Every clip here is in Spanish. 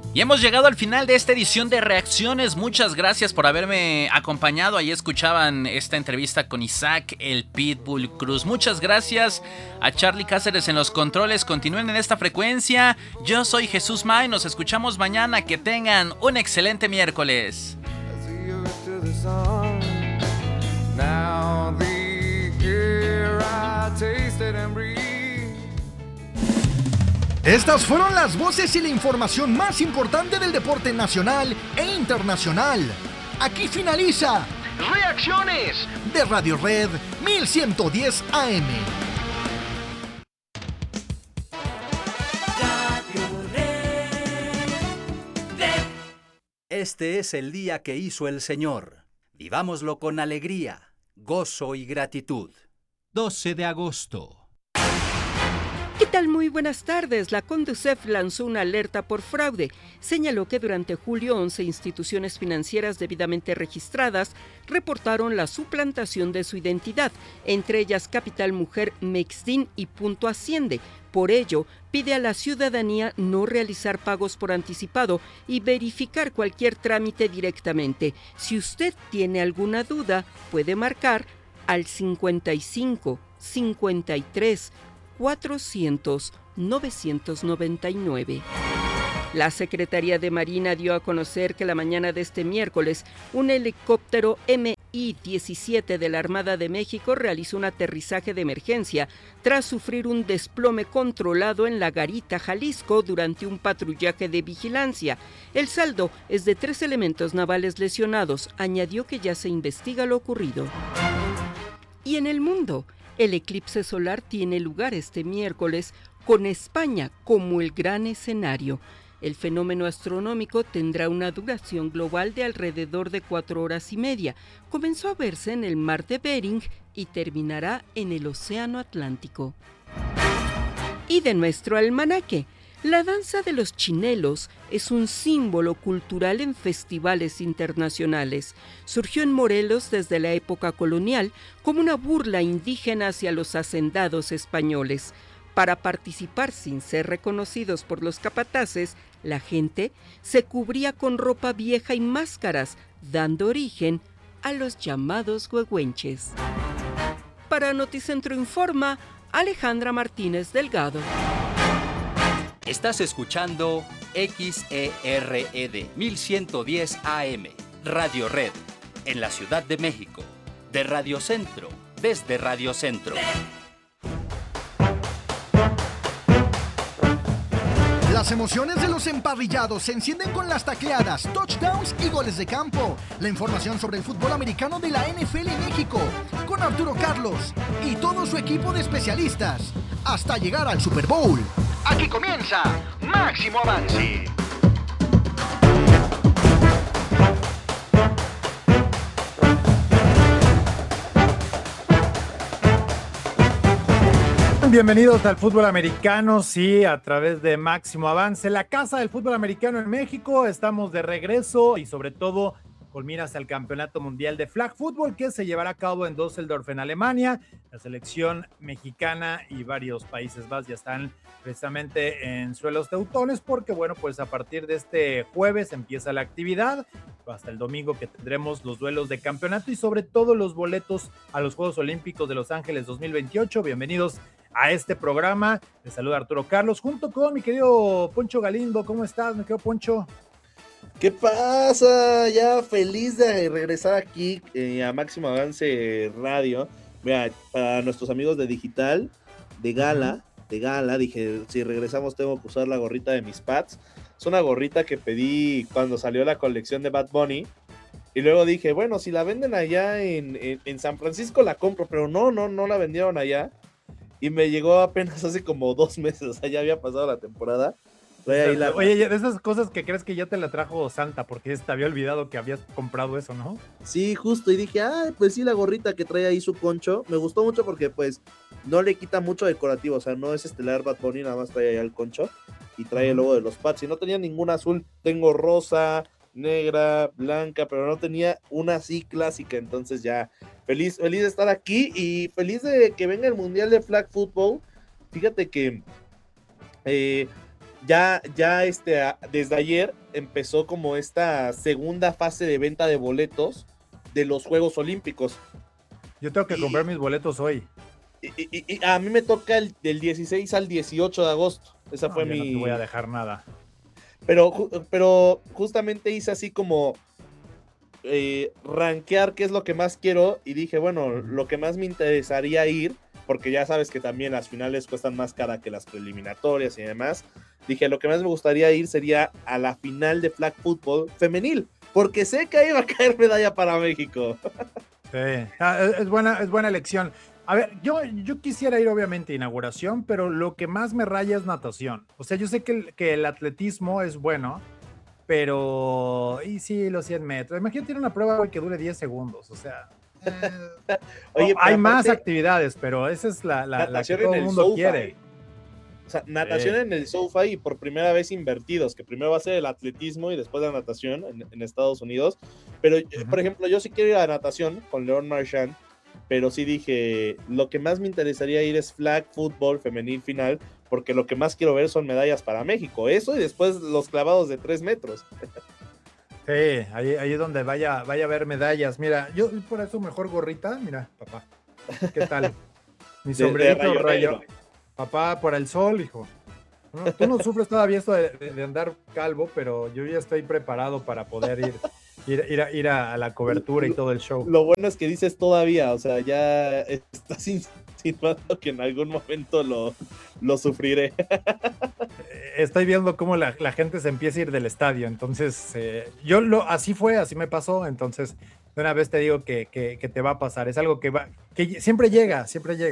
Y hemos llegado al final de esta edición de Reacciones. Muchas gracias por haberme acompañado. Ahí escuchaban esta entrevista con Isaac, el Pitbull Cruz. Muchas gracias a Charlie Cáceres en los controles. Continúen en esta frecuencia. Yo soy Jesús May. Nos escuchamos mañana. Que tengan un excelente miércoles. Estas fueron las voces y la información más importante del deporte nacional e internacional. Aquí finaliza Reacciones de Radio Red 1110 AM. Este es el día que hizo el Señor. Vivámoslo con alegría, gozo y gratitud. 12 de agosto. ¿Qué tal? Muy buenas tardes. La Conducef lanzó una alerta por fraude. Señaló que durante julio 11 instituciones financieras debidamente registradas reportaron la suplantación de su identidad, entre ellas Capital Mujer, Mexdin y Punto Asciende. Por ello, pide a la ciudadanía no realizar pagos por anticipado y verificar cualquier trámite directamente. Si usted tiene alguna duda, puede marcar al 55 53 400 999. La Secretaría de Marina dio a conocer que la mañana de este miércoles, un helicóptero Mi-17 de la Armada de México realizó un aterrizaje de emergencia tras sufrir un desplome controlado en La Garita, Jalisco, durante un patrullaje de vigilancia. El saldo es de 3 elementos navales lesionados. Añadió que ya se investiga lo ocurrido. Y en el mundo, el eclipse solar tiene lugar este miércoles con España como el gran escenario. El fenómeno astronómico tendrá una duración global de alrededor de 4 horas y media. Comenzó a verse en el mar de Bering y terminará en el Océano Atlántico. Y de nuestro almanaque. La danza de los chinelos es un símbolo cultural en festivales internacionales. Surgió en Morelos desde la época colonial como una burla indígena hacia los hacendados españoles. Para participar sin ser reconocidos por los capataces, la gente se cubría con ropa vieja y máscaras, dando origen a los llamados huehuenches. Para Noticentro Informa, Alejandra Martínez Delgado. Estás escuchando XERED 1110 AM, Radio Red, en la Ciudad de México, de Radio Centro, desde Radio Centro. Las emociones de los emparrillados se encienden con las tacleadas, touchdowns y goles de campo. La información sobre el fútbol americano de la NFL en México, con Arturo Carlos y todo su equipo de especialistas, hasta llegar al Super Bowl. Aquí comienza Máximo Avance. Bienvenidos al fútbol americano, sí, a través de Máximo Avance, la casa del fútbol americano en México. Estamos de regreso y sobre todo con miras al Campeonato Mundial de Flag Football que se llevará a cabo en Düsseldorf, en Alemania. La selección mexicana y varios países más ya están precisamente en suelos teutones porque, bueno, pues a partir de este jueves empieza la actividad, hasta el domingo que tendremos los duelos de campeonato y sobre todo los boletos a los Juegos Olímpicos de Los Ángeles 2028. Bienvenidos a este programa. Les saluda Arturo Carlos junto con mi querido Poncho Galindo. ¿Cómo estás, mi querido Poncho? ¿Qué pasa? Ya feliz de regresar aquí a Máximo Avance Radio. Mira, para nuestros amigos de Digital, de Gala, dije, si regresamos tengo que usar la gorrita de mis Pats. Es una gorrita que pedí cuando salió la colección de Bad Bunny. Y luego dije, bueno, si la venden allá en San Francisco la compro, pero no la vendieron allá. Y me llegó apenas hace como 2 meses, o sea, ya había pasado la temporada. Oye, de esas cosas que crees que ya te la trajo Santa, porque te había olvidado que habías comprado eso, ¿no? Sí, justo, y dije, pues sí, la gorrita que trae ahí su concho, me gustó mucho porque pues no le quita mucho decorativo, o sea, no es estelar Bad Bunny, nada más trae allá el concho y trae el logo de los Pats, y no tenía ninguna azul, tengo rosa, negra, blanca, pero no tenía una así clásica, entonces ya, feliz de estar aquí y feliz de que venga el Mundial de Flag Football. Fíjate que ya desde ayer empezó como esta segunda fase de venta de boletos de los Juegos Olímpicos. Yo tengo que comprar mis boletos hoy. Y a mí me toca del 16 al 18 de agosto. Esa fue mi... No te voy a dejar nada. Pero justamente hice así como rankear qué es lo que más quiero y dije, bueno, lo que más me interesaría ir, porque ya sabes que también las finales cuestan más cara que las preliminatorias y demás. Dije, lo que más me gustaría ir sería a la final de flag football femenil, porque sé que ahí va a caer medalla para México. Sí, es buena elección. A ver, yo quisiera ir obviamente a inauguración, pero lo que más me raya es natación. O sea, yo sé que el atletismo es bueno, pero... Y sí, los 100 metros. Imagínate una prueba güey, que dure 10 segundos, o sea... Oye, hay más actividades, pero esa es la que todo el mundo quiere. O sea, natación en el SoFi y por primera vez invertidos, que primero va a ser el atletismo y después la natación en Estados Unidos. Pero, por ejemplo, yo sí quiero ir a natación con Leon Marchand, pero sí dije, lo que más me interesaría ir es flag football femenil final, porque lo que más quiero ver son medallas para México. Eso y después los clavados de 3 metros. Sí, ahí es donde vaya a haber medallas. Mira, yo por eso mejor gorrita, mira, papá. ¿Qué tal? Mi sombrerito rayo. Papá, por el sol, hijo. No, tú no sufres todavía esto de andar calvo, pero yo ya estoy preparado para poder ir a la cobertura y todo el show. Lo bueno es que dices todavía, o sea, ya estás insinuando que en algún momento lo sufriré. Estoy viendo cómo la gente se empieza a ir del estadio, entonces así me pasó, entonces de una vez te digo que te va a pasar, es algo que siempre llega.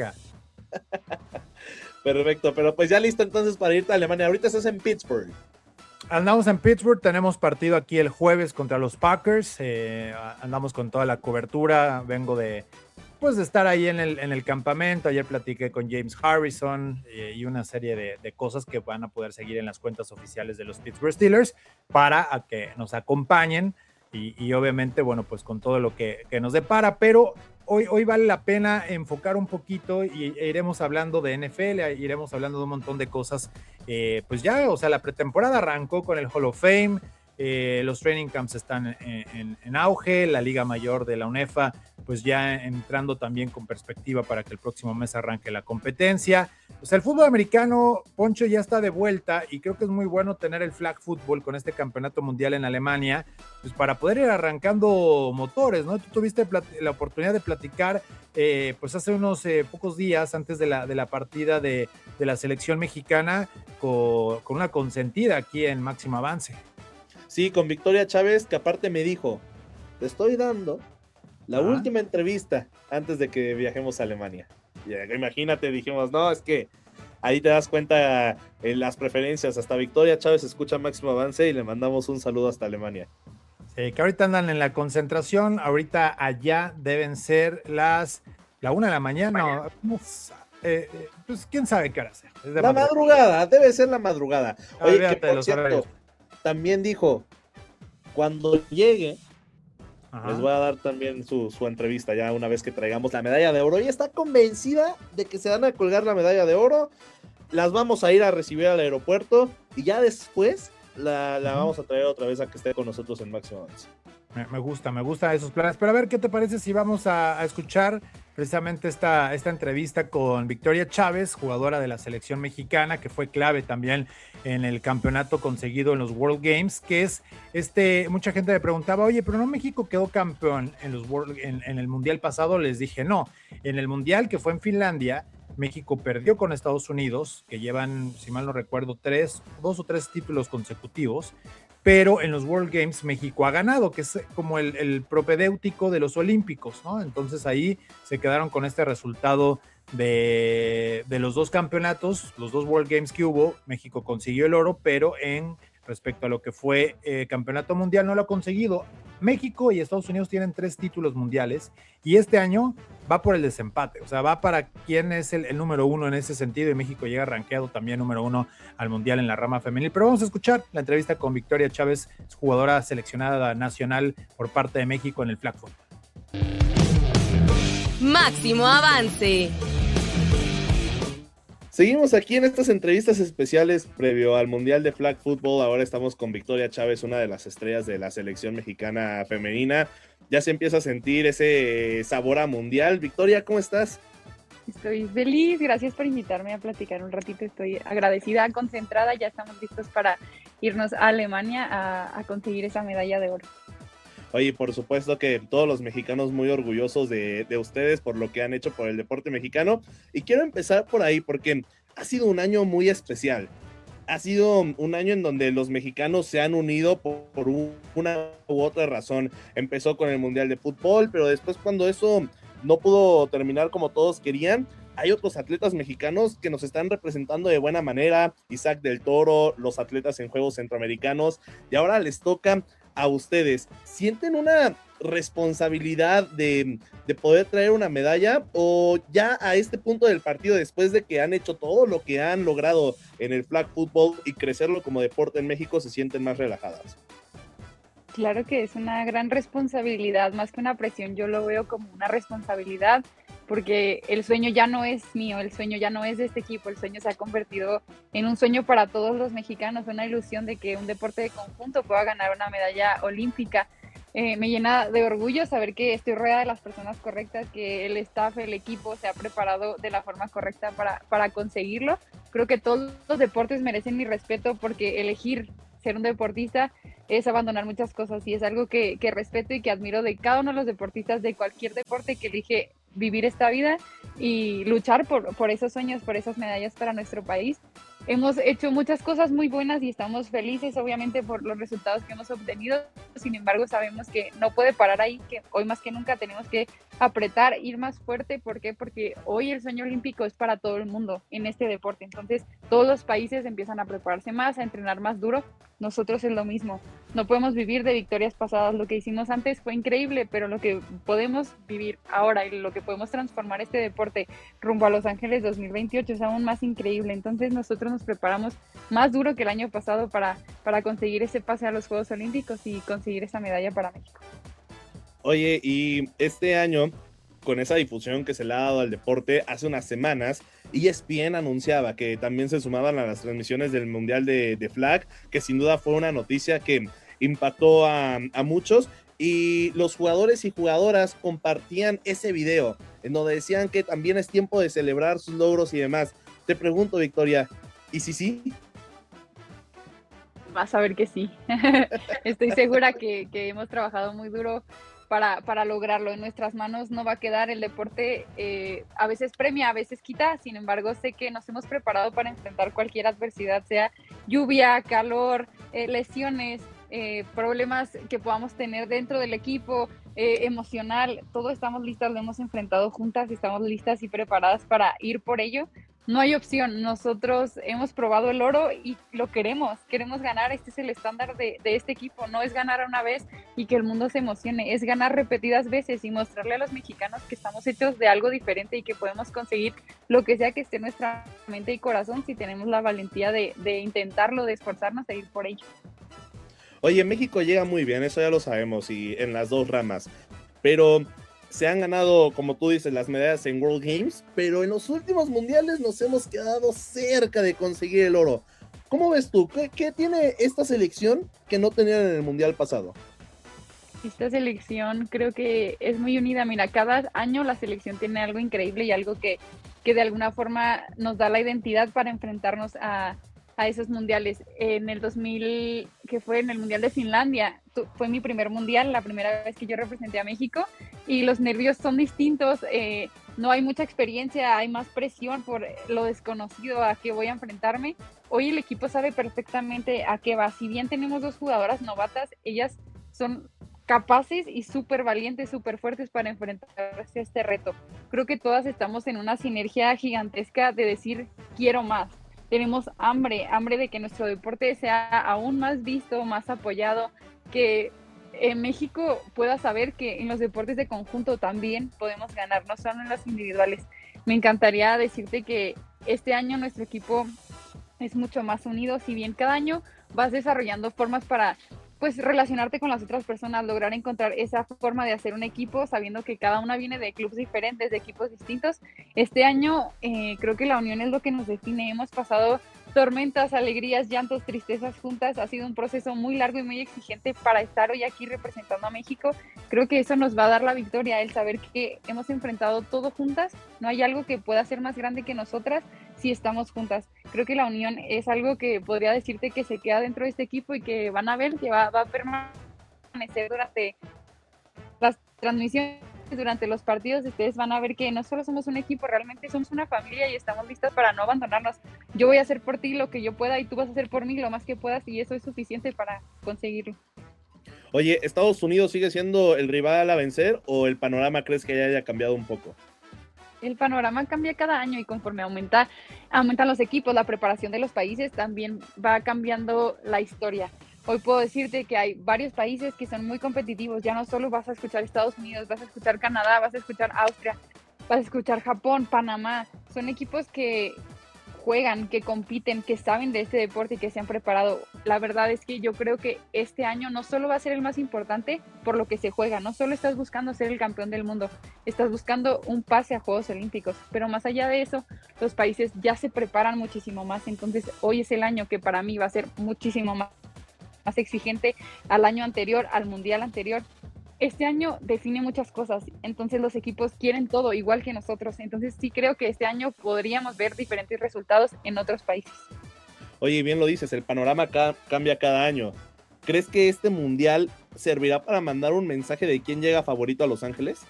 Perfecto, pero pues ya listo entonces para irte a Alemania. Ahorita estás en Pittsburgh. Andamos en Pittsburgh, tenemos partido aquí el jueves contra los Packers, andamos con toda la cobertura, vengo de estar ahí en el campamento. Ayer platiqué con James Harrison y una serie de cosas que van a poder seguir en las cuentas oficiales de los Pittsburgh Steelers para que nos acompañen y obviamente, bueno, pues con todo lo que nos depara, pero hoy vale la pena enfocar un poquito e iremos hablando de NFL, iremos hablando de un montón de cosas, pues ya, o sea, la pretemporada arrancó con el Hall of Fame, los training camps están en auge, la Liga Mayor de la UNEFA pues ya entrando también con perspectiva para que el próximo mes arranque la competencia. O sea, el fútbol americano, Poncho, ya está de vuelta y creo que es muy bueno tener el flag football con este campeonato mundial en Alemania, pues para poder ir arrancando motores, ¿no? Tú tuviste la oportunidad de platicar pues hace unos pocos días antes de la partida de la selección mexicana con una consentida aquí en Máximo Avance. Sí, con Victoria Chávez, que aparte me dijo, te estoy dando la última entrevista antes de que viajemos a Alemania. Y imagínate, dijimos, no, es que ahí te das cuenta en las preferencias. Hasta Victoria Chávez escucha Máximo Avance y le mandamos un saludo hasta Alemania. Sí, que ahorita andan en la concentración, ahorita allá deben ser la 1 de la mañana. Pues quién sabe qué hora sea. La madrugada, debe ser la madrugada. Oye, que por cierto, también dijo, cuando llegue, les voy a dar también su entrevista ya una vez que traigamos la medalla de oro. Ella está convencida de que se van a colgar la medalla de oro, las vamos a ir a recibir al aeropuerto y ya después la vamos a traer otra vez a que esté con nosotros en Máximo Avance. Me gusta esos planes, pero a ver, ¿qué te parece si vamos a escuchar precisamente esta entrevista con Victoria Chávez, jugadora de la selección mexicana, que fue clave también en el campeonato conseguido en los World Games, que es mucha gente me preguntaba, oye, pero no México quedó campeón en el Mundial pasado. Les dije, no, en el Mundial que fue en Finlandia, México perdió con Estados Unidos, que llevan, si mal no recuerdo, 2 o 3 títulos consecutivos, pero en los World Games México ha ganado, que es como el propedéutico de los Olímpicos, ¿no? Entonces ahí se quedaron con este resultado de los 2 campeonatos, los 2 World Games que hubo. México consiguió el oro, pero respecto a lo que fue campeonato mundial no lo ha conseguido. México y Estados Unidos tienen 3 títulos mundiales y este año va por el desempate, o sea, va para quién es el número 1 en ese sentido, y México llega rankeado también número 1 al mundial en la rama femenil. Pero vamos a escuchar la entrevista con Victoria Chávez, jugadora seleccionada nacional por parte de México en el flag football. Máximo Avance. Seguimos aquí en estas entrevistas especiales previo al Mundial de Flag Football. Ahora estamos con Victoria Chávez, una de las estrellas de la selección mexicana femenina. Ya se empieza a sentir ese sabor a mundial. Victoria, ¿cómo estás? Estoy feliz, gracias por invitarme a platicar un ratito. Estoy agradecida, concentrada. Ya estamos listos para irnos a Alemania a conseguir esa medalla de oro. Oye, por supuesto que todos los mexicanos muy orgullosos de ustedes por lo que han hecho por el deporte mexicano. Y quiero empezar por ahí porque ha sido un año muy especial. Ha sido un año en donde los mexicanos se han unido por una u otra razón. Empezó con el Mundial de Fútbol, pero después cuando eso no pudo terminar como todos querían, hay otros atletas mexicanos que nos están representando de buena manera. Isaac del Toro, los atletas en Juegos Centroamericanos, y ahora les toca a ustedes. ¿Sienten una responsabilidad de poder traer una medalla, o ya a este punto del partido, después de que han hecho todo lo que han logrado en el flag football y crecerlo como deporte en México, se sienten más relajadas? Claro que es una gran responsabilidad, más que una presión, yo lo veo como una responsabilidad, porque el sueño ya no es mío, el sueño ya no es de este equipo, el sueño se ha convertido en un sueño para todos los mexicanos, una ilusión de que un deporte de conjunto pueda ganar una medalla olímpica. Me llena de orgullo saber que estoy rodeada de las personas correctas, que el staff, el equipo se ha preparado de la forma correcta para conseguirlo. Creo que todos los deportes merecen mi respeto, porque elegir ser un deportista es abandonar muchas cosas, y es algo que respeto y que admiro de cada uno de los deportistas de cualquier deporte que elige vivir esta vida y luchar por esos sueños, por esas medallas para nuestro país. Hemos hecho muchas cosas muy buenas y estamos felices, obviamente, por los resultados que hemos obtenido. Sin embargo, sabemos que no puede parar ahí, que hoy más que nunca tenemos que apretar, ir más fuerte. ¿Por qué? Porque hoy el sueño olímpico es para todo el mundo en este deporte. Entonces, todos los países empiezan a prepararse más, a entrenar más duro. Nosotros es lo mismo. No podemos vivir de victorias pasadas. Lo que hicimos antes fue increíble, pero lo que podemos vivir ahora y lo que podemos transformar este deporte rumbo a Los Ángeles 2028 es aún más increíble. Entonces, nosotros nos preparamos más duro que el año pasado para conseguir ese pase a los Juegos Olímpicos y conseguir esa medalla para México. Oye, y este año, con esa difusión que se le ha dado al deporte, hace unas semanas ESPN anunciaba que también se sumaban a las transmisiones del Mundial de Flag, que sin duda fue una noticia que impactó a muchos, y los jugadores y jugadoras compartían ese video en donde decían que también es tiempo de celebrar sus logros y demás. Te pregunto, Victoria, ¿y si sí? Vas a ver que sí. Estoy segura que hemos trabajado muy duro para lograrlo. En nuestras manos no va a quedar. El deporte a veces premia, a veces quita. Sin embargo, sé que nos hemos preparado para enfrentar cualquier adversidad, sea lluvia, calor, lesiones, problemas que podamos tener dentro del equipo, emocional. Todo estamos listas, lo hemos enfrentado juntas, estamos listas y preparadas para ir por ello. No hay opción, nosotros hemos probado el oro y lo queremos ganar. Este es el estándar de este equipo, no es ganar una vez y que el mundo se emocione, es ganar repetidas veces y mostrarle a los mexicanos que estamos hechos de algo diferente y que podemos conseguir lo que sea que esté en nuestra mente y corazón si tenemos la valentía de intentarlo, de esforzarnos e ir por ello. Oye, México llega muy bien, eso ya lo sabemos, y en las dos ramas, pero se han ganado, como tú dices, las medallas en World Games, pero en los últimos mundiales nos hemos quedado cerca de conseguir el oro. ¿Cómo ves tú? ¿Qué tiene esta selección que no tenían en el mundial pasado? Esta selección creo que es muy unida. Mira, cada año la selección tiene algo increíble y algo que de alguna forma nos da la identidad para enfrentarnos a esos mundiales. En el 2000, que fue en el Mundial de Finlandia, fue mi primer mundial, la primera vez que yo representé a México, y los nervios son distintos, no hay mucha experiencia, hay más presión por lo desconocido a qué voy a enfrentarme. Hoy el equipo sabe perfectamente a qué va. Si bien tenemos dos jugadoras novatas, ellas son capaces y súper valientes, súper fuertes para enfrentarse a este reto. Creo que todas estamos en una sinergia gigantesca de decir, quiero más. Tenemos hambre de que nuestro deporte sea aún más visto, más apoyado, que en México pueda saber que en los deportes de conjunto también podemos ganar, no solo en los individuales. Me encantaría decirte que este año nuestro equipo es mucho más unido, si bien cada año vas desarrollando formas para pues relacionarte con las otras personas, lograr encontrar esa forma de hacer un equipo, sabiendo que cada una viene de clubes diferentes, de equipos distintos. Este año creo que la unión es lo que nos define. Hemos pasado tormentas, alegrías, llantos, tristezas juntas. Ha sido un proceso muy largo y muy exigente para estar hoy aquí representando a México. Creo que eso nos va a dar la victoria, el saber que hemos enfrentado todo juntas. No hay algo que pueda ser más grande que nosotras si estamos juntas. Creo que la unión es algo que podría decirte que se queda dentro de este equipo y que van a ver que va a permanecer durante las transmisiones, durante los partidos. Ustedes van a ver que no solo somos un equipo, realmente somos una familia y estamos listas para no abandonarnos. Yo voy a hacer por ti lo que yo pueda y tú vas a hacer por mí lo más que puedas, y eso es suficiente para conseguirlo. Oye, ¿Estados Unidos sigue siendo el rival a vencer o el panorama crees que ya haya cambiado un poco? El panorama cambia cada año y conforme aumentan los equipos, la preparación de los países, también va cambiando la historia. Hoy puedo decirte que hay varios países que son muy competitivos. Ya no solo vas a escuchar Estados Unidos, vas a escuchar Canadá, vas a escuchar Austria, vas a escuchar Japón, Panamá. Son equipos que juegan, que compiten, que saben de este deporte y que se han preparado. La verdad es que yo creo que este año no solo va a ser el más importante por lo que se juega, no solo estás buscando ser el campeón del mundo, estás buscando un pase a Juegos Olímpicos, pero más allá de eso, los países ya se preparan muchísimo más. Entonces hoy es el año que para mí va a ser muchísimo más exigente al año anterior, al mundial anterior. Este año define muchas cosas, entonces los equipos quieren todo igual que nosotros. Entonces sí creo que este año podríamos ver diferentes resultados en otros países. Oye, bien lo dices, el panorama cambia cada año. ¿Crees que este mundial servirá para mandar un mensaje de quién llega favorito a Los Ángeles?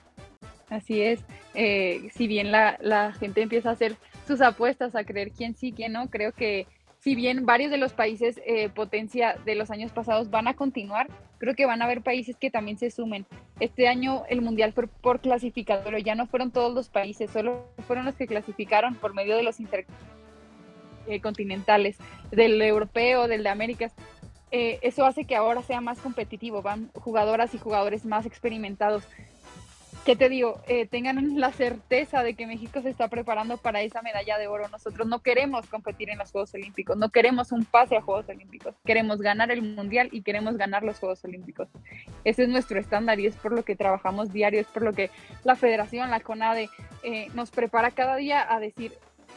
Así es, si bien la gente empieza a hacer sus apuestas, a creer quién sí, quién no, creo que si bien varios de los países potencia de los años pasados van a continuar, creo que van a haber países que también se sumen. Este año el mundial fue por clasificatorio, ya no fueron todos los países, solo fueron los que clasificaron por medio de los intercontinentales, del europeo, del de Américas. Eso hace que ahora sea más competitivo, van jugadoras y jugadores más experimentados. ¿Qué te digo? Tengan la certeza de que México se está preparando para esa medalla de oro. Nosotros no queremos competir en los Juegos Olímpicos, no queremos un pase a Juegos Olímpicos, queremos ganar el Mundial y queremos ganar los Juegos Olímpicos. Ese es nuestro estándar y es por lo que trabajamos diario, es por lo que la Federación, la CONADE, nos prepara cada día a decir,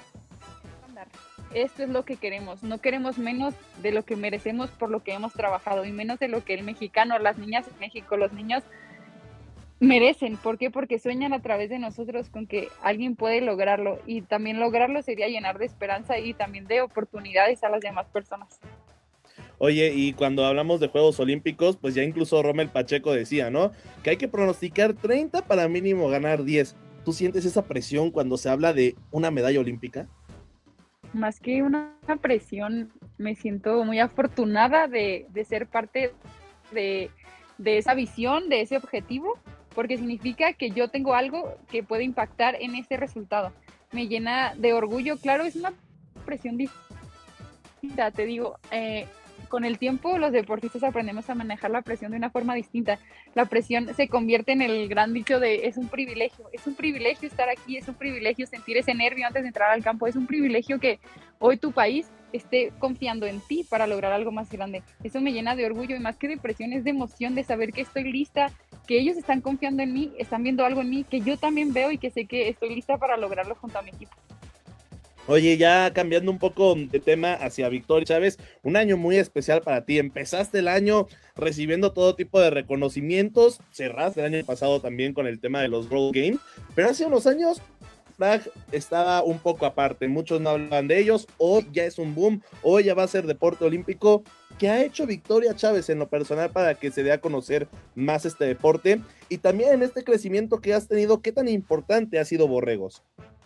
esto es lo que queremos, no queremos menos de lo que merecemos por lo que hemos trabajado y menos de lo que el mexicano, las niñas en México, los niños merecen. ¿Por qué? Porque sueñan a través de nosotros con que alguien puede lograrlo, y también lograrlo sería llenar de esperanza y también de oportunidades a las demás personas. Oye, y cuando hablamos de Juegos Olímpicos, pues ya incluso Rommel Pacheco decía, ¿no? Que hay que pronosticar 30 para mínimo ganar 10. ¿Tú sientes esa presión cuando se habla de una medalla olímpica? Más que una presión, me siento muy afortunada de ser parte de esa visión, de ese objetivo, porque significa que yo tengo algo que puede impactar en ese resultado. Me llena de orgullo. Claro, es una presión distinta, te digo, con el tiempo los deportistas aprendemos a manejar la presión de una forma distinta. La presión se convierte en el gran dicho de es un privilegio estar aquí, es un privilegio sentir ese nervio antes de entrar al campo, es un privilegio que hoy tu país esté confiando en ti para lograr algo más grande. Eso me llena de orgullo y más que de presión es de emoción, de saber que estoy lista, que ellos están confiando en mí, están viendo algo en mí que yo también veo y que sé que estoy lista para lograrlo junto a mi equipo. Oye, ya cambiando un poco de tema hacia Victoria Chávez, un año muy especial para ti. Empezaste el año recibiendo todo tipo de reconocimientos, cerraste el año pasado también con el tema de los World Games, pero hace unos años Flag estaba un poco aparte, muchos no hablaban de ellos. Hoy ya es un boom, hoy ya va a ser deporte olímpico. ¿Qué ha hecho Victoria Chávez en lo personal para que se dé a conocer más este deporte? Y también en este crecimiento que has tenido, ¿qué tan importante ha sido Borregos?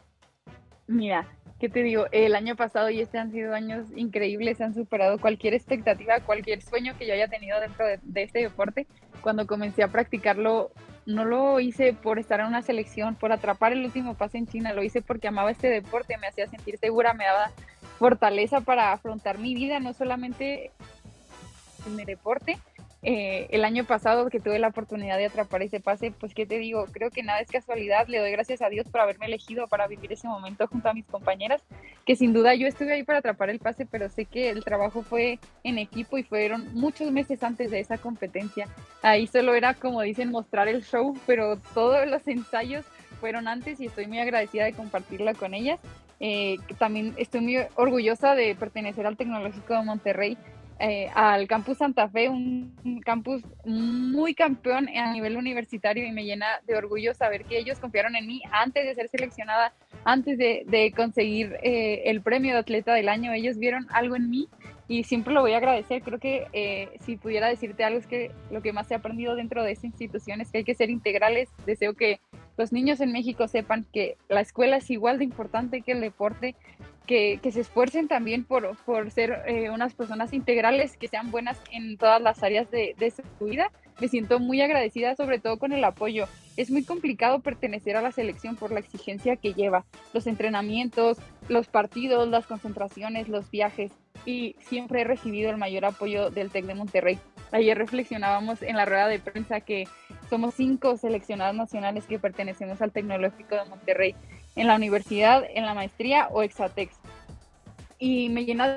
Mira, ¿qué te digo? El año pasado y este han sido años increíbles, han superado cualquier expectativa, cualquier sueño que yo haya tenido dentro de este deporte. Cuando comencé a practicarlo, no lo hice por estar en una selección, por atrapar el último pase en China, lo hice porque amaba este deporte, me hacía sentir segura, me daba fortaleza para afrontar mi vida, no solamente en el deporte, el año pasado que tuve la oportunidad de atrapar ese pase, pues qué te digo, creo que nada es casualidad, le doy gracias a Dios por haberme elegido para vivir ese momento junto a mis compañeras, que sin duda yo estuve ahí para atrapar el pase, pero sé que el trabajo fue en equipo y fueron muchos meses antes de esa competencia. Ahí solo era, como dicen, mostrar el show, pero todos los ensayos fueron antes y estoy muy agradecida de compartirla con ellas. También estoy muy orgullosa de pertenecer al Tecnológico de Monterrey, al Campus Santa Fe, un campus muy campeón a nivel universitario, y me llena de orgullo saber que ellos confiaron en mí antes de ser seleccionada, antes de conseguir el premio de atleta del año. Ellos vieron algo en mí y siempre lo voy a agradecer. Creo que si pudiera decirte algo, es que lo que más he aprendido dentro de esa institución es que hay que ser integrales. Deseo que los niños en México sepan que la escuela es igual de importante que el deporte, que se esfuercen también por ser unas personas integrales, que sean buenas en todas las áreas de su vida. Me siento muy agradecida, sobre todo con el apoyo. Es muy complicado pertenecer a la selección por la exigencia que lleva, los entrenamientos, los partidos, las concentraciones, los viajes, y siempre he recibido el mayor apoyo del TEC de Monterrey. Ayer reflexionábamos en la rueda de prensa que somos 5 seleccionadas nacionales que pertenecemos al Tecnológico de Monterrey, en la universidad, en la maestría o Exatex. Y me llena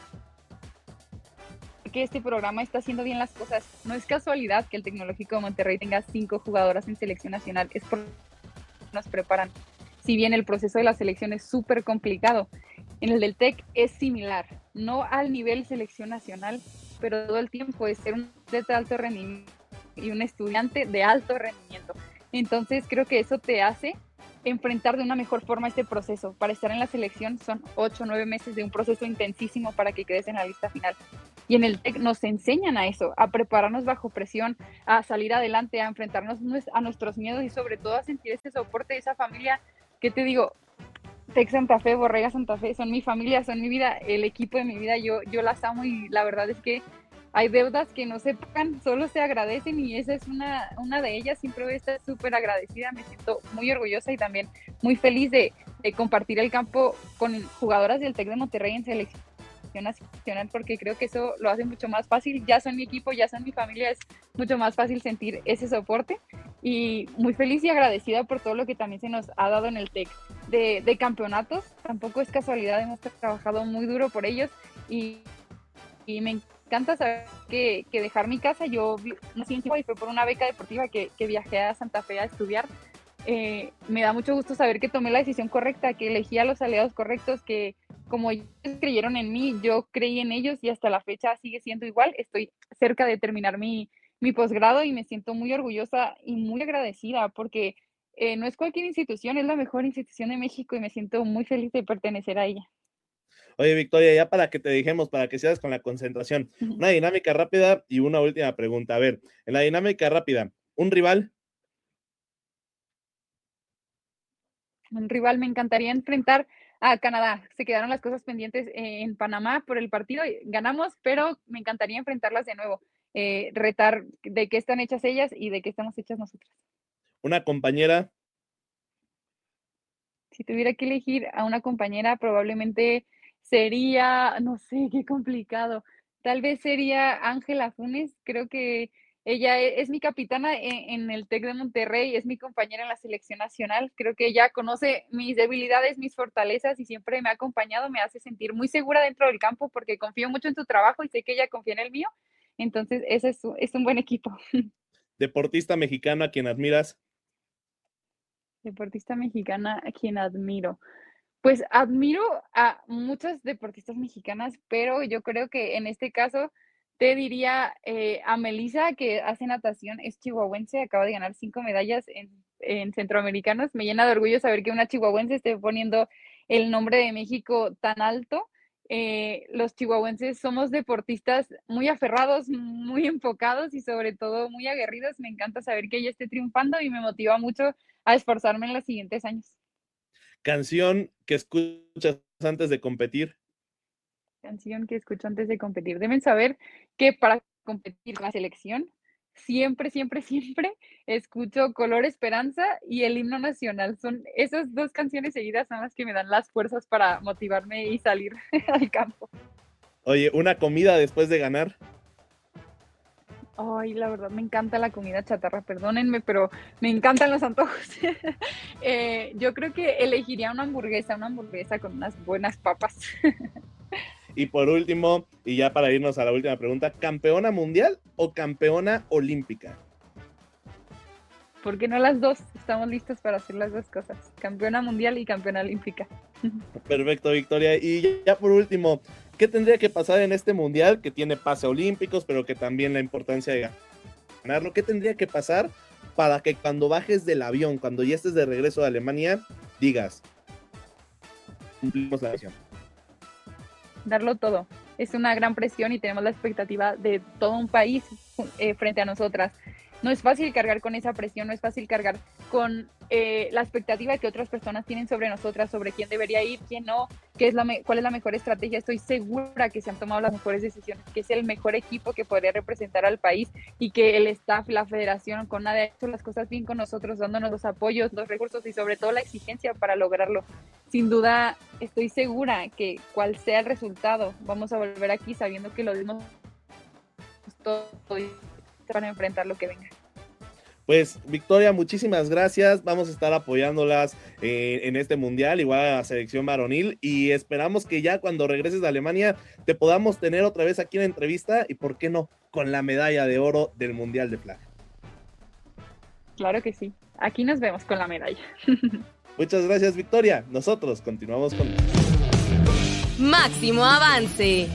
que este programa está haciendo bien las cosas. No es casualidad que el Tecnológico de Monterrey tenga 5 jugadoras en selección nacional, es porque nos preparan. Si bien el proceso de la selección es súper complicado, en el del TEC es similar, no al nivel selección nacional, pero todo el tiempo es ser un atleta de alto rendimiento y un estudiante de alto rendimiento. Entonces creo que eso te hace enfrentar de una mejor forma este proceso. Para estar en la selección son 8 o 9 meses de un proceso intensísimo para que quedes en la lista final. Y en el TEC nos enseñan a eso, a prepararnos bajo presión, a salir adelante, a enfrentarnos a nuestros miedos y sobre todo a sentir ese soporte de esa familia. ¿Qué te digo? TEC Santa Fe, Borrega Santa Fe, son mi familia, son mi vida, el equipo de mi vida. Yo las amo y la verdad es que hay deudas que no se pagan, solo se agradecen, y esa es una de ellas. Siempre voy a estar súper agradecida, me siento muy orgullosa y también muy feliz de compartir el campo con jugadoras del TEC de Monterrey en selección nacional, porque creo que eso lo hace mucho más fácil. Ya son mi equipo, ya son mi familia, es mucho más fácil sentir ese soporte, y muy feliz y agradecida por todo lo que también se nos ha dado en el TEC de campeonatos. Tampoco es casualidad, hemos trabajado muy duro por ellos, y me encanta saber que dejar mi casa, yo nací en Chihuahua y fue por una beca deportiva que viajé a Santa Fe a estudiar. Me da mucho gusto saber que tomé la decisión correcta, que elegí a los aliados correctos, que como ellos creyeron en mí, yo creí en ellos, y hasta la fecha sigue siendo igual. Estoy cerca de terminar mi posgrado y me siento muy orgullosa y muy agradecida, porque no es cualquier institución, es la mejor institución de México y me siento muy feliz de pertenecer a ella. Oye, Victoria, ya para que te dejemos, para que sigas con la concentración, una dinámica rápida y una última pregunta. A ver, en la dinámica rápida, ¿un rival? Un rival, me encantaría enfrentar a Canadá. Se quedaron las cosas pendientes en Panamá por el partido, ganamos, pero me encantaría enfrentarlas de nuevo, retar de qué están hechas ellas y de qué estamos hechas nosotras. ¿Una compañera? Si tuviera que elegir a una compañera, probablemente sería, no sé, qué complicado. Tal vez sería Ángela Funes. Creo que ella es mi capitana en el TEC de Monterrey, es mi compañera en la selección nacional. Creo que ella conoce mis debilidades, mis fortalezas, y siempre me ha acompañado, me hace sentir muy segura dentro del campo porque confío mucho en su trabajo y sé que ella confía en el mío. Entonces, ese es un buen equipo. ¿Deportista mexicano a quien admiras? Deportista mexicana a quien admiro. Pues admiro a muchas deportistas mexicanas, pero yo creo que en este caso te diría a Melissa, que hace natación, es chihuahuense, acaba de ganar 5 medallas en centroamericanos. Me llena de orgullo saber que una chihuahuense esté poniendo el nombre de México tan alto. Los chihuahuenses somos deportistas muy aferrados, muy enfocados y sobre todo muy aguerridos. Me encanta saber que ella esté triunfando y me motiva mucho a esforzarme en los siguientes años. ¿Canción que escuchas antes de competir? Canción que escucho antes de competir. Deben saber que para competir con la selección, siempre, siempre, siempre escucho Color Esperanza y el himno nacional. Son esas 2 canciones seguidas son las que me dan las fuerzas para motivarme y salir al campo. Oye, ¿una comida después de ganar? Ay, la verdad, me encanta la comida chatarra, perdónenme, pero me encantan los antojos. Yo creo que elegiría una hamburguesa con unas buenas papas. Y por último, y ya para irnos a la última pregunta, ¿campeona mundial o campeona olímpica? ¿Por qué no las dos? Estamos listos para hacer las dos cosas, campeona mundial y campeona olímpica. Perfecto, Victoria. Y ya por último, ¿qué tendría que pasar en este mundial que tiene pase a olímpicos, pero que también la importancia de ganarlo? ¿Qué tendría que pasar para que cuando bajes del avión, cuando ya estés de regreso a Alemania, digas, cumplimos la misión? Darlo todo. Es una gran presión y tenemos la expectativa de todo un país frente a nosotras. No es fácil cargar con esa presión, no es fácil cargar con la expectativa que otras personas tienen sobre nosotras, sobre quién debería ir, quién no, cuál es la mejor estrategia. Estoy segura que se han tomado las mejores decisiones, que es el mejor equipo que podría representar al país y que el staff, la federación, con nada ha hecho las cosas bien con nosotros, dándonos los apoyos, los recursos y sobre todo la exigencia para lograrlo. Sin duda, estoy segura que cual sea el resultado, vamos a volver aquí sabiendo que lo dimos todo para enfrentar lo que venga. Pues Victoria, muchísimas gracias, vamos a estar apoyándolas en este mundial, igual a la selección varonil, y esperamos que ya cuando regreses a Alemania te podamos tener otra vez aquí en la entrevista y por qué no, con la medalla de oro del Mundial de Flag. Claro que sí, aquí nos vemos con la medalla. Muchas gracias, Victoria, nosotros continuamos con Máximo Avance.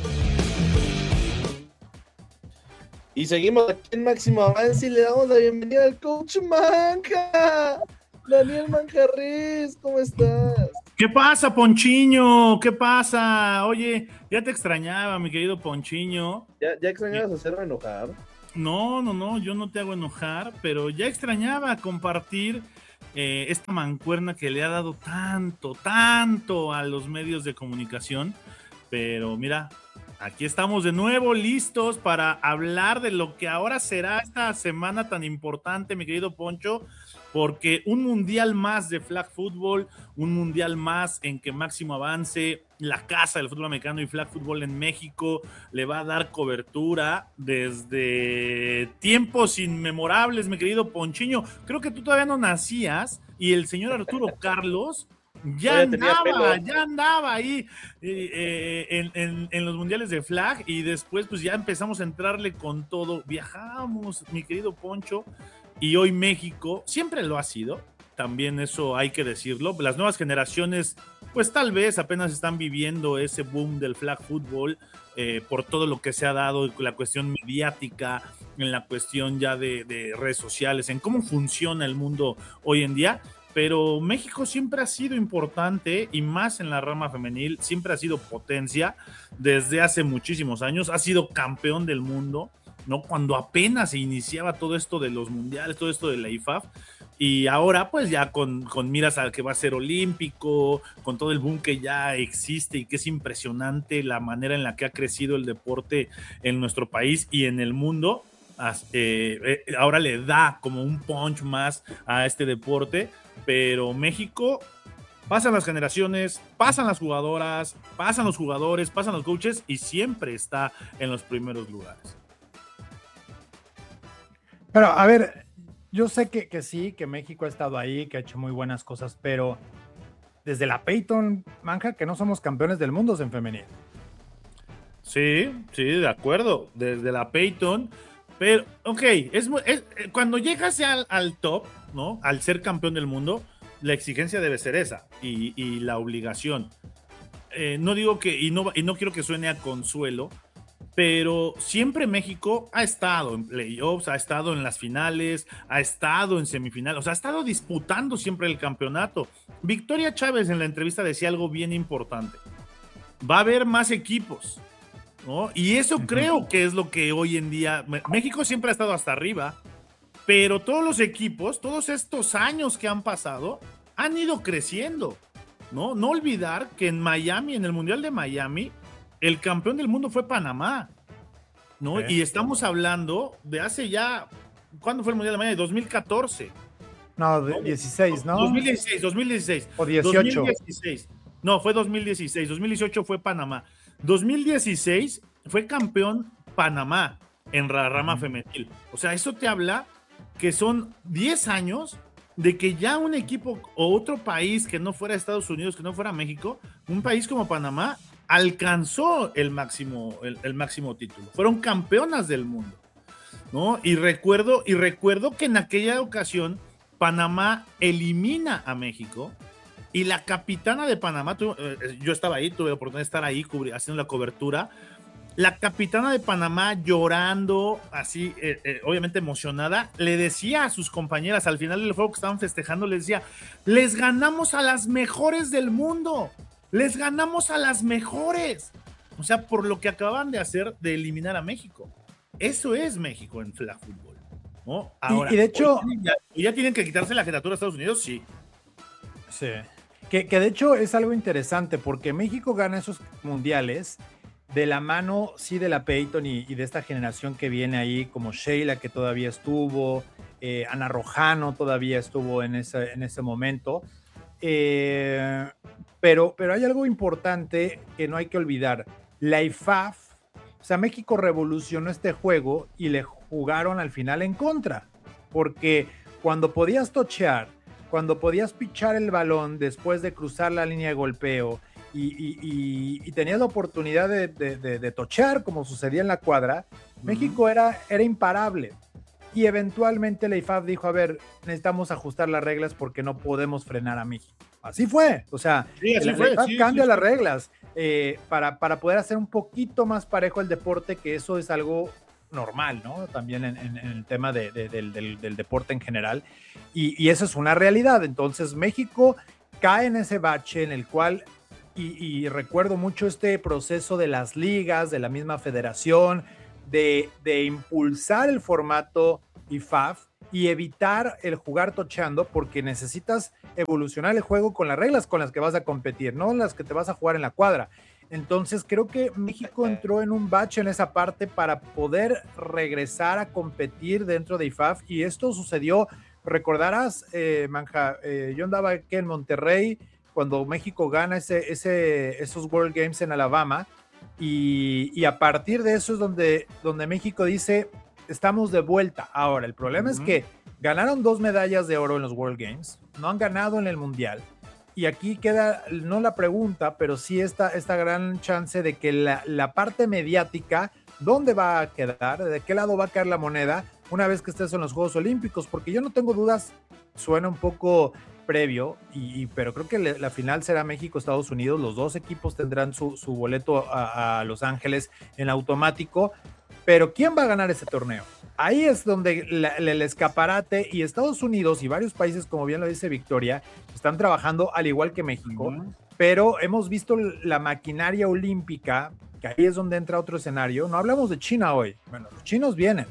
Y seguimos aquí en Máximo Avance y le damos la bienvenida al coach Manja. Daniel Manjarres, ¿cómo estás? ¿Qué pasa, Ponchiño? ¿Qué pasa? Oye, ya te extrañaba, mi querido Ponchiño. ¿Ya extrañabas hacerme enojar? No, yo no te hago enojar, pero ya extrañaba compartir esta mancuerna que le ha dado tanto a los medios de comunicación. Pero mira, aquí estamos de nuevo listos para hablar de lo que ahora será esta semana tan importante, mi querido Poncho, porque un mundial más de flag football, un mundial más en que Máximo Avance, la casa del fútbol americano y flag football en México, le va a dar cobertura desde tiempos inmemorables, mi querido Ponchiño. Creo que tú todavía no nacías y el señor Arturo Carlos ya andaba ahí en los mundiales de flag, y después pues ya empezamos a entrarle con todo. Viajamos, mi querido Poncho, y hoy México siempre lo ha sido, también eso hay que decirlo. Las nuevas generaciones pues tal vez apenas están viviendo ese boom del flag football por todo lo que se ha dado, la cuestión mediática, en la cuestión ya de redes sociales, en cómo funciona el mundo hoy en día. Pero México siempre ha sido importante, y más en la rama femenil, siempre ha sido potencia desde hace muchísimos años, ha sido campeón del mundo, ¿no? Cuando apenas se iniciaba todo esto de los mundiales, todo esto de la IFAF, y ahora pues ya con miras al que va a ser olímpico, con todo el boom que ya existe y que es impresionante la manera en la que ha crecido el deporte en nuestro país y en el mundo. Ahora le da como un punch más a este deporte, pero México, pasan las generaciones, pasan las jugadoras, pasan los jugadores, pasan los coaches y siempre está en los primeros lugares. Pero a ver, yo sé que sí, que México ha estado ahí, que ha hecho muy buenas cosas, pero desde la Peyton, Manja, que no somos campeones del mundo en femenil. Sí, de acuerdo, desde la Peyton. Pero, ok, cuando llegas al top, ¿no? Al ser campeón del mundo, la exigencia debe ser esa y la obligación. No digo que, y no quiero que suene a consuelo, pero siempre México ha estado en playoffs, ha estado en las finales, ha estado en semifinales, o sea, ha estado disputando siempre el campeonato. Victoria Chávez en la entrevista decía algo bien importante. Va a haber más equipos, ¿no? Y eso creo que es lo que hoy en día México siempre ha estado hasta arriba, pero todos los equipos, todos estos años que han pasado, han ido creciendo, ¿no? No olvidar que en Miami, en el Mundial de Miami, el campeón del mundo fue Panamá, ¿no? Y estamos hablando de hace ya, ¿cuándo fue el Mundial de Miami? 2014. No, 16, ¿no? 2016. O 18. 2016. No, fue 2016. 2018 fue Panamá. 2016 fue campeón Panamá. en la rama femenil. O sea, eso te habla que son 10 años de que ya un equipo o otro país que no fuera Estados Unidos, que no fuera México, un país como Panamá alcanzó el máximo título. Fueron campeonas del mundo, ¿no? Y recuerdo que en aquella ocasión Panamá elimina a México y la capitana de Panamá, yo estaba ahí, tuve la oportunidad de estar ahí haciendo la cobertura. La capitana de Panamá llorando, así, obviamente emocionada, le decía a sus compañeras al final del juego que estaban festejando, les decía, les ganamos a las mejores del mundo, les ganamos a las mejores. O sea, por lo que acaban de hacer de eliminar a México. Eso es México en flag fútbol, ¿no? Ahora, y de hecho... ¿ya tienen que quitarse la jefatura de Estados Unidos? Sí. Sí. Que de hecho es algo interesante porque México gana esos mundiales de la mano, sí, de la Peyton y de esta generación que viene ahí, como Sheila, que todavía estuvo, Ana Rojano todavía estuvo en ese momento. Pero hay algo importante que no hay que olvidar. La IFAF, o sea, México revolucionó este juego y le jugaron al final en contra, porque cuando podías tochear, cuando podías pichar el balón después de cruzar la línea de golpeo, y tenías la oportunidad de tochear, como sucedía en la cuadra, México era imparable. Y eventualmente la IFAF dijo, a ver, necesitamos ajustar las reglas porque no podemos frenar a México. Así fue. O sea, sí, la IFAF cambia las reglas para poder hacer un poquito más parejo el deporte, que eso es algo normal, ¿no? También en el tema del deporte en general. Y eso es una realidad. Entonces, México cae en ese bache en el cual... Y recuerdo mucho este proceso de las ligas, de la misma federación, de impulsar el formato IFAF y evitar el jugar tocheando, porque necesitas evolucionar el juego con las reglas con las que vas a competir, no las que te vas a jugar en la cuadra. Entonces creo que México entró en un bache en esa parte para poder regresar a competir dentro de IFAF, y esto sucedió, recordarás, Manja, yo andaba aquí en Monterrey cuando México gana esos World Games en Alabama, y a partir de eso es donde México dice, estamos de vuelta. Ahora, el problema es que ganaron 2 medallas de oro en los World Games, no han ganado en el Mundial, y aquí queda, no la pregunta, pero sí esta gran chance de que la parte mediática, ¿dónde va a quedar? ¿De qué lado va a caer la moneda una vez que estés en los Juegos Olímpicos? Porque yo no tengo dudas, suena un poco previo, pero creo que la final será México-Estados Unidos. Los dos equipos tendrán su boleto a Los Ángeles en automático, pero ¿quién va a ganar ese torneo? Ahí es donde el escaparate, y Estados Unidos y varios países, como bien lo dice Victoria, están trabajando al igual que México, pero hemos visto la maquinaria olímpica, que ahí es donde entra otro escenario. No hablamos de China hoy, bueno, los chinos vienen,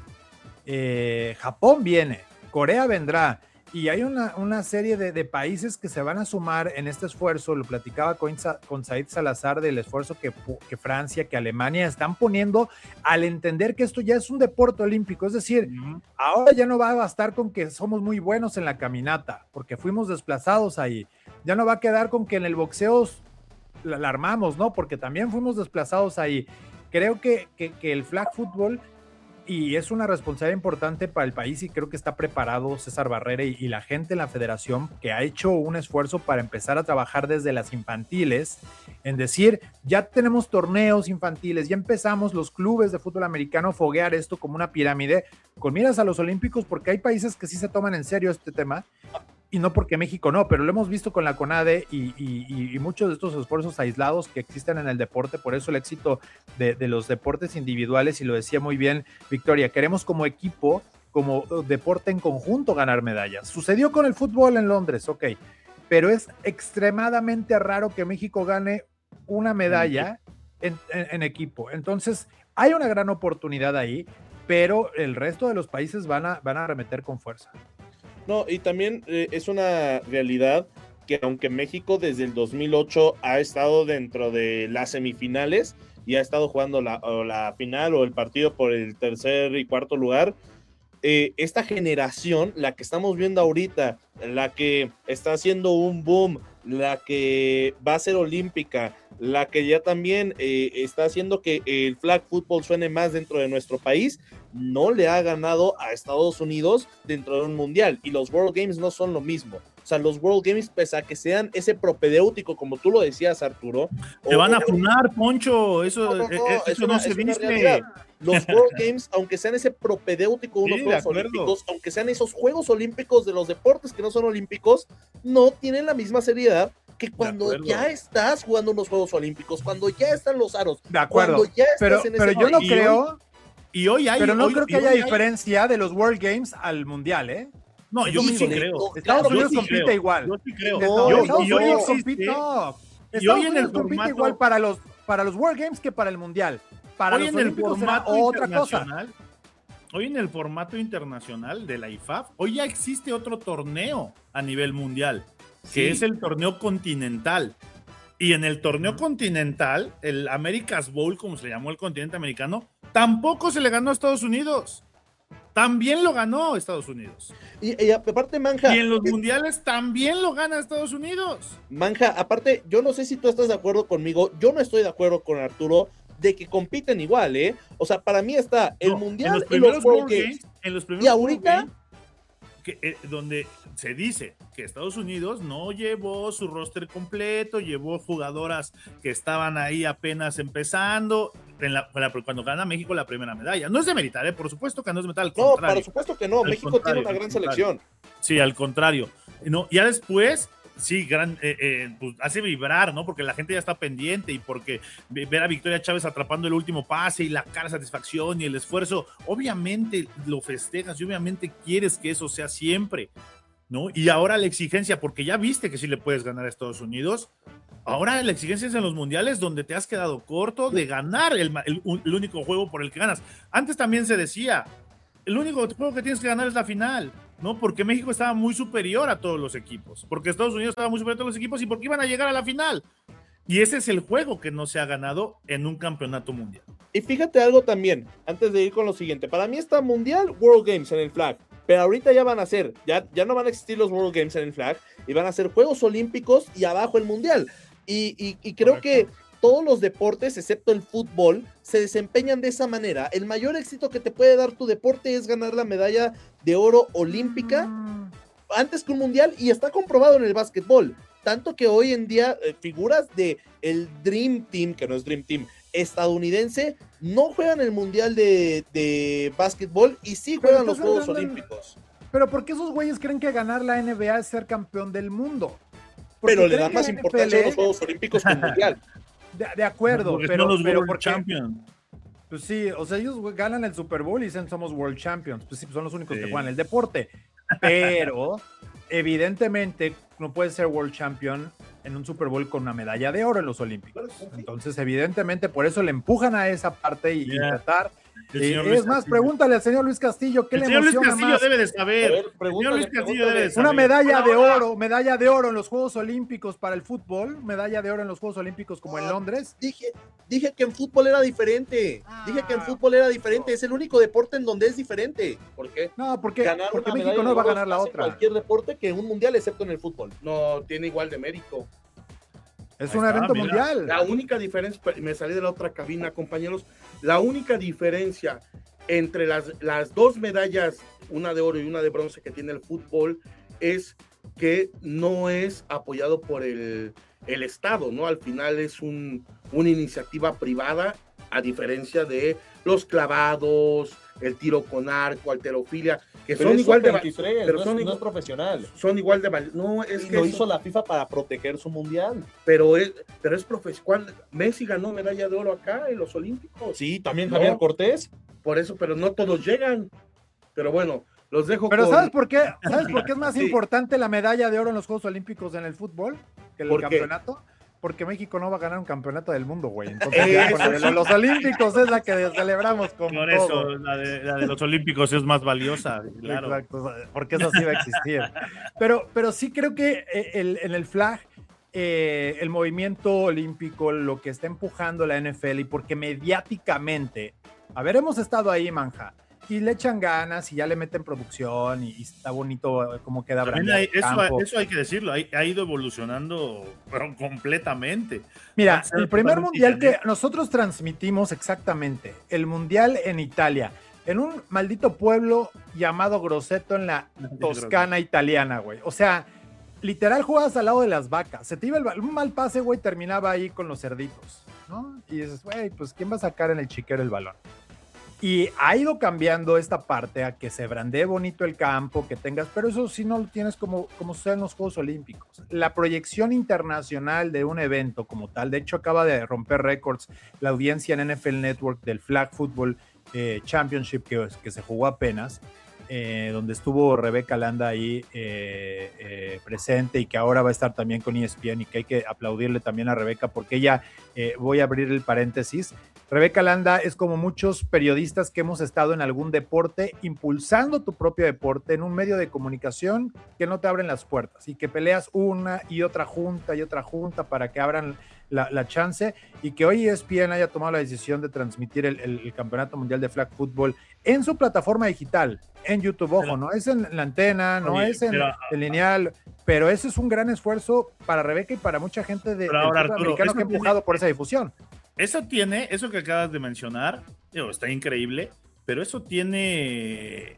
Japón viene, Corea vendrá, y hay una serie de países que se van a sumar en este esfuerzo. Lo platicaba con Said Salazar del esfuerzo que Francia, que Alemania están poniendo al entender que esto ya es un deporte olímpico. Es decir, ahora ya no va a bastar con que somos muy buenos en la caminata, porque fuimos desplazados ahí. Ya no va a quedar con que en el boxeo la armamos, ¿no? Porque también fuimos desplazados ahí. Creo que el flag football, y es una responsabilidad importante para el país, y creo que está preparado César Barrera y la gente en la federación, que ha hecho un esfuerzo para empezar a trabajar desde las infantiles, en decir, ya tenemos torneos infantiles, ya empezamos los clubes de fútbol americano a foguear esto como una pirámide, con miras a los olímpicos, porque hay países que sí se toman en serio este tema, y no porque México no, pero lo hemos visto con la CONADE y muchos de estos esfuerzos aislados que existen en el deporte. Por eso el éxito de los deportes individuales, y lo decía muy bien Victoria, queremos como equipo, como deporte en conjunto ganar medallas. Sucedió con el fútbol en Londres, ok, pero es extremadamente raro que México gane una medalla en equipo. Entonces hay una gran oportunidad ahí, pero el resto de los países van a arremeter con fuerza. No, y también es una realidad que aunque México desde el 2008 ha estado dentro de las semifinales y ha estado jugando la final o el partido por el tercer y cuarto lugar, esta generación, la que estamos viendo ahorita, la que está haciendo un boom la que va a ser olímpica, la que ya también está haciendo que el flag football suene más dentro de nuestro país, no le ha ganado a Estados Unidos dentro de un mundial, y los World Games no son lo mismo. O sea, los World Games, pese a que sean ese propedéutico, como tú lo decías, Arturo. Te van a funar, Poncho, eso no se dice. Los World Games, aunque sean ese propedéutico, unos Juegos Olímpicos, aunque sean esos Juegos Olímpicos de los deportes que no son olímpicos, no tienen la misma seriedad que cuando ya estás jugando unos Juegos Olímpicos, cuando ya están los aros, de acuerdo, cuando ya estás en ese pero yo no creo, pero no creo que haya diferencia de los World Games al Mundial, ¿eh? No, yo sí creo. Estados Unidos compite igual. Yo sí creo. Estados Unidos compite igual para los World Games que para el Mundial. Para los Olímpicos será otra cosa. Hoy en el formato internacional de la IFAF, hoy ya existe otro torneo a nivel mundial, que es el torneo continental. Y en el torneo continental, el America's Bowl, como se le llamó el continente americano, tampoco se le ganó a Estados Unidos. También lo ganó Estados Unidos. Y aparte, Manja. Y en los mundiales también lo gana Estados Unidos. Manja, aparte, yo no sé si tú estás de acuerdo conmigo, yo no estoy de acuerdo con Arturo de que compiten igual, ¿eh? O sea, para mí está el mundial y los World Games. En los primeros y ahorita... donde se dice que Estados Unidos no llevó su roster completo, llevó jugadoras que estaban ahí apenas empezando, cuando gana México la primera medalla. No es de meritar, por supuesto que no es de meritar, al contrario. Por supuesto que no, México tiene una gran selección. Sí, al contrario. No, ya después... Sí, pues hace vibrar, ¿no? Porque la gente ya está pendiente y porque ver a Victoria Chávez atrapando el último pase y la cara de satisfacción y el esfuerzo, obviamente lo festejas y obviamente quieres que eso sea siempre, ¿no? Y ahora la exigencia, porque ya viste que sí le puedes ganar a Estados Unidos, ahora la exigencia es en los mundiales donde te has quedado corto de ganar el único juego por el que ganas. Antes también se decía, el único juego que tienes que ganar es la final, ¿no? Porque México estaba muy superior a todos los equipos, porque Estados Unidos estaba muy superior a todos los equipos y porque iban a llegar a la final. Y ese es el juego que no se ha ganado en un campeonato mundial. Y fíjate algo también, antes de ir con lo siguiente, para mí está Mundial, World Games en el flag, pero ahorita ya van a ser, ya no van a existir los World Games en el flag, y van a ser Juegos Olímpicos y abajo el Mundial. Y creo que todos los deportes, excepto el fútbol, se desempeñan de esa manera. El mayor éxito que te puede dar tu deporte es ganar la medalla de oro olímpica antes que un mundial, y está comprobado en el básquetbol. Tanto que hoy en día figuras de el Dream Team, que no es Dream Team, estadounidense, no juegan el mundial de básquetbol y sí juegan los Juegos Olímpicos. Pero ¿por qué esos güeyes creen que ganar la NBA es ser campeón del mundo? Pero le dan más importancia a los Juegos Olímpicos que el mundial. De acuerdo, pero World Champions. Pues sí, o sea, ellos ganan el Super Bowl y dicen somos World Champions. Pues sí, son los únicos que juegan el deporte. Pero evidentemente no puedes ser World Champion en un Super Bowl con una medalla de oro en los Olímpicos. Entonces, evidentemente, por eso le empujan a esa parte y tratar. Es más, pregúntale al señor Luis Castillo qué le emociona más. Debe de saber. Señor Luis Castillo debe de saber. Una medalla de oro en los Juegos Olímpicos para el fútbol, medalla de oro en los Juegos Olímpicos como en Londres. Dije que en fútbol era diferente. Es el único deporte en donde es diferente. ¿Por qué? No, porque México no va a ganar la otra. Cualquier deporte que un mundial, excepto en el fútbol. No, tiene igual de mérito. Es un evento mundial. La única diferencia, me salí de la otra cabina, compañeros, la única diferencia entre las dos medallas, una de oro y una de bronce que tiene el fútbol, es que no es apoyado por el Estado, ¿no? Al final es una iniciativa privada, a diferencia de los clavados, el tiro con arco, halterofilia, que pero son igual de pero no es profesional. Son igual de no es que lo hizo la FIFA para proteger su mundial. Pero es profesional. Messi ganó medalla de oro acá en los Olímpicos. Sí, también Javier Cortés. Por eso, pero no todos llegan. Pero bueno, los dejo. Pero ¿sabes por qué? ¿Sabes por qué es más importante la medalla de oro en los Juegos Olímpicos en el fútbol que el campeonato? Porque México no va a ganar un campeonato del mundo, güey. Entonces, ya con los Olímpicos es la que celebramos con por todo. Eso, la de los Olímpicos es más valiosa, claro. Exacto, porque eso sí va a existir. Pero sí creo que en el flag, el movimiento olímpico, lo que está empujando la NFL, y porque mediáticamente, hemos estado ahí, Manja, y le echan ganas y ya le meten producción y está bonito cómo queda brandeado el campo. Eso hay que decirlo, ha ido evolucionando pero completamente. Mira, el primer mundial que nosotros transmitimos exactamente, el mundial en Italia, en un maldito pueblo llamado Grosseto en la Toscana italiana, güey. O sea, literal jugabas al lado de las vacas, se te iba un mal pase, güey, terminaba ahí con los cerditos, ¿no? Y dices, güey, pues ¿quién va a sacar en el chiquero el balón? Y ha ido cambiando esta parte a que se brandee bonito el campo, que tengas, pero eso sí no lo tienes como sucede en los Juegos Olímpicos. La proyección internacional de un evento como tal, de hecho acaba de romper récords la audiencia en NFL Network del Flag Football Championship que se jugó apenas, donde estuvo Rebeca Landa ahí presente y que ahora va a estar también con ESPN y que hay que aplaudirle también a Rebeca porque ella, voy a abrir el paréntesis, Rebeca Landa es como muchos periodistas que hemos estado en algún deporte, impulsando tu propio deporte en un medio de comunicación que no te abren las puertas y que peleas una y otra junta para que abran la chance, y que hoy ESPN haya tomado la decisión de transmitir el Campeonato Mundial de Flag Football en su plataforma digital, en YouTube, ojo, no es en la antena, no es en el lineal, pero ese es un gran esfuerzo para Rebeca y para mucha gente del fútbol americano que ha empujado por esa difusión. Eso que acabas de mencionar, está increíble, pero eso tiene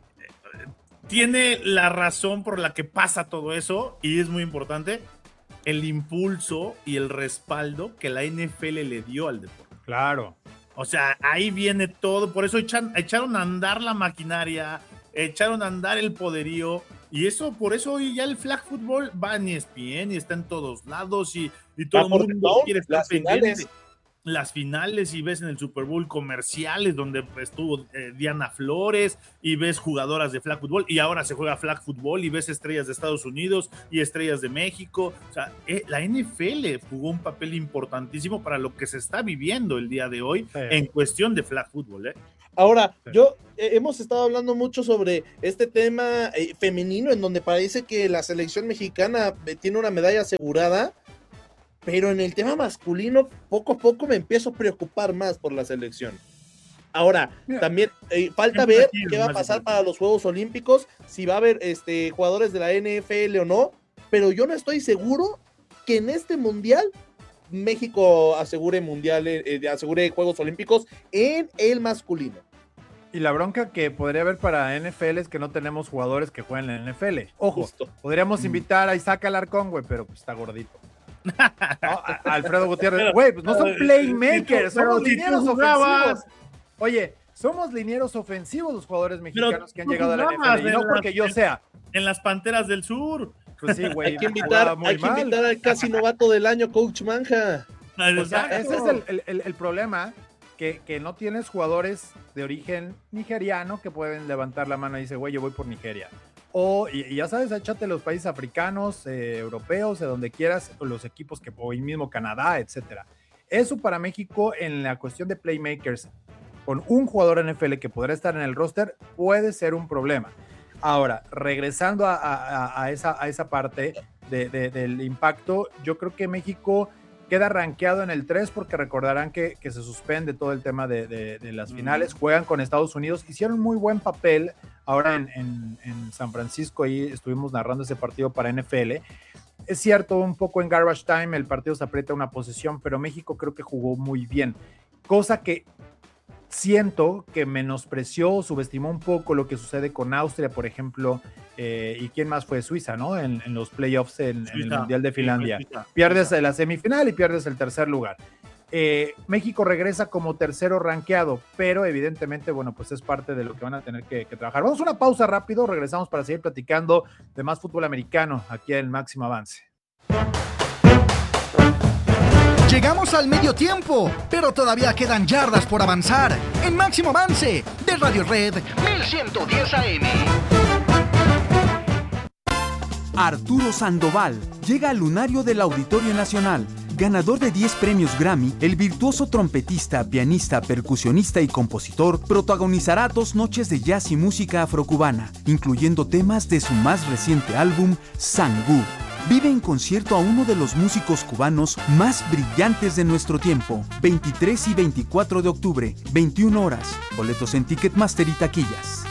la razón por la que pasa todo eso, y es muy importante, el impulso y el respaldo que la NFL le dio al deporte. Claro. O sea, ahí viene todo, por eso echaron a andar la maquinaria, echaron a andar el poderío, y por eso hoy ya el flag football va en ESPN y está en todos lados, y todo el mundo quiere estar pendiente. Las finales, y ves en el Super Bowl comerciales donde estuvo Diana Flores, y ves jugadoras de flag football, y ahora se juega flag football, y ves estrellas de Estados Unidos y estrellas de México. O sea, la NFL jugó un papel importantísimo para lo que se está viviendo el día de hoy en cuestión de flag football. Ahora, hemos estado hablando mucho sobre este tema femenino, en donde parece que la selección mexicana tiene una medalla asegurada, pero en el tema masculino poco a poco me empiezo a preocupar más por la selección. Ahora, también falta ver qué va a pasar para los Juegos Olímpicos, si va a haber jugadores de la NFL o no, pero yo no estoy seguro que en este mundial México asegure Juegos Olímpicos en el masculino. Y la bronca que podría haber para NFL es que no tenemos jugadores que jueguen en la NFL. Ojo, podríamos invitar a Isaac Alarcón, güey, pero está gordito. No, Alfredo Gutiérrez, güey, pues no son playmakers, somos linieros ofensivos. Oye, somos linieros ofensivos los jugadores mexicanos que han llegado a la NFL, y no porque yo sea. En las Panteras del Sur. Pues sí, güey. Hay que invitar al casi novato del año, Coach Manja. O sea, ese es el problema, que no tienes jugadores de origen nigeriano que pueden levantar la mano y decir, güey, yo voy por Nigeria. Y ya sabes, échate los países africanos, europeos, de donde quieras, los equipos que hoy mismo Canadá, etcétera. Eso para México en la cuestión de playmakers, con un jugador NFL que podrá estar en el roster, puede ser un problema. Ahora, regresando a esa parte del impacto, yo creo que México queda rankeado en el 3 porque recordarán que se suspende todo el tema de las finales, juegan con Estados Unidos, hicieron muy buen papel ahora en San Francisco, ahí estuvimos narrando ese partido para NFL. Es cierto, un poco en garbage time el partido se aprieta una posesión, pero México creo que jugó muy bien, cosa que siento que menospreció o subestimó un poco lo que sucede con Austria, por ejemplo, y quién más fue, Suiza, ¿no? En los playoffs en el Mundial de Finlandia. Pierdes la semifinal y pierdes el tercer lugar. México regresa como tercero rankeado, pero evidentemente, bueno, pues es parte de lo que van a tener que trabajar. Vamos a una pausa rápido, regresamos para seguir platicando de más fútbol americano aquí en Máximo Avance. Llegamos al medio tiempo, pero todavía quedan yardas por avanzar en Máximo Avance de Radio Red 1110 AM. Arturo Sandoval llega al lunario del Auditorio Nacional. Ganador de 10 premios Grammy, el virtuoso trompetista, pianista, percusionista y compositor protagonizará 2 noches de jazz y música afrocubana, incluyendo temas de su más reciente álbum, Sangú. Vive en concierto a uno de los músicos cubanos más brillantes de nuestro tiempo. 23 y 24 de octubre, 21 horas. Boletos en Ticketmaster y taquillas.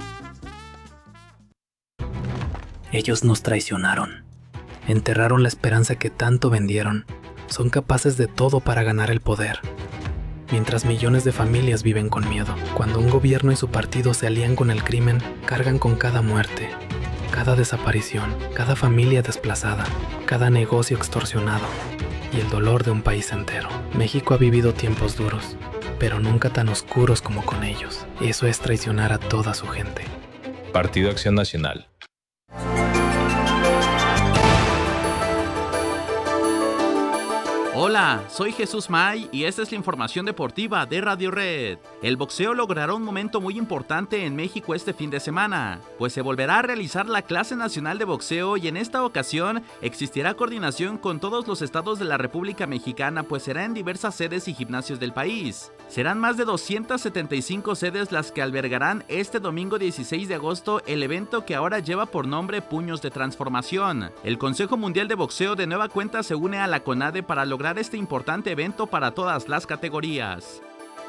Ellos nos traicionaron. Enterraron la esperanza que tanto vendieron. Son capaces de todo para ganar el poder. Mientras millones de familias viven con miedo. Cuando un gobierno y su partido se alían con el crimen, cargan con cada muerte, cada desaparición, cada familia desplazada, cada negocio extorsionado y el dolor de un país entero. México ha vivido tiempos duros, pero nunca tan oscuros como con ellos. Eso es traicionar a toda su gente. Partido Acción Nacional. Hola, soy Jesús May y esta es la información deportiva de Radio Red. El boxeo logrará un momento muy importante en México este fin de semana, pues se volverá a realizar la clase nacional de boxeo y en esta ocasión existirá coordinación con todos los estados de la República Mexicana, pues será en diversas sedes y gimnasios del país. Serán más de 275 sedes las que albergarán este domingo 16 de agosto el evento que ahora lleva por nombre Puños de Transformación. El Consejo Mundial de Boxeo de nueva cuenta se une a la CONADE para lograr este importante evento para todas las categorías.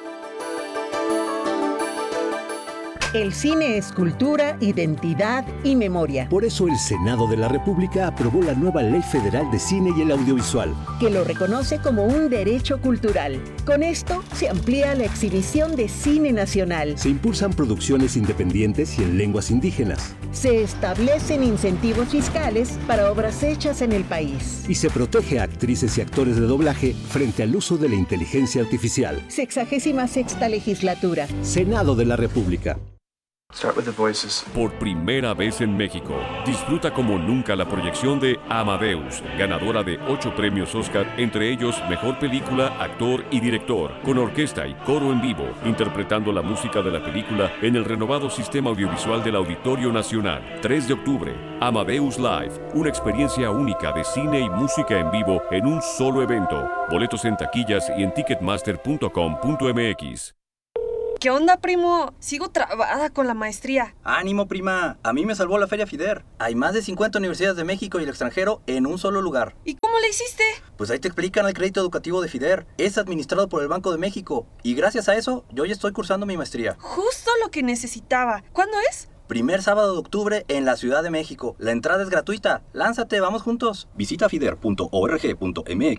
El cine es cultura, identidad y memoria. Por eso el Senado de la República aprobó la nueva Ley Federal de Cine y el Audiovisual, que lo reconoce como un derecho cultural. Con esto se amplía la exhibición de cine nacional. Se impulsan producciones independientes y en lenguas indígenas. Se establecen incentivos fiscales para obras hechas en el país. Y se protege a actrices y actores de doblaje frente al uso de la inteligencia artificial. 66ª legislatura. Senado de la República. Por primera vez en México, disfruta como nunca la proyección de Amadeus, ganadora de 8 premios Oscar, entre ellos Mejor Película, Actor y Director, con orquesta y coro en vivo, interpretando la música de la película en el renovado sistema audiovisual del Auditorio Nacional. 3 de octubre, Amadeus Live, una experiencia única de cine y música en vivo en un solo evento. Boletos en taquillas y en ticketmaster.com.mx. ¿Qué onda, primo? Sigo trabada con la maestría. ¡Ánimo, prima! A mí me salvó la Feria FIDER. Hay más de 50 universidades de México y el extranjero en un solo lugar. ¿Y cómo le hiciste? Pues ahí te explican el crédito educativo de FIDER. Es administrado por el Banco de México. Y gracias a eso, yo ya estoy cursando mi maestría. Justo lo que necesitaba. ¿Cuándo es? Primer sábado de octubre en la Ciudad de México. La entrada es gratuita. Lánzate, vamos juntos. Visita fider.org.mx